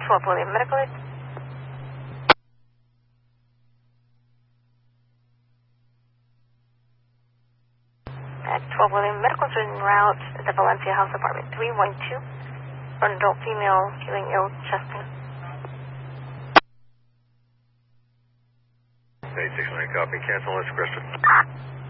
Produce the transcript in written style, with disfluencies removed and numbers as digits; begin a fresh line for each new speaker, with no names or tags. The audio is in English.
12 William Medical Aid. At 12 William Medical is en route at the Valencia House Apartment 312 for an adult female feeling ill, chest pain.
869 copy, cancel this, Kristen.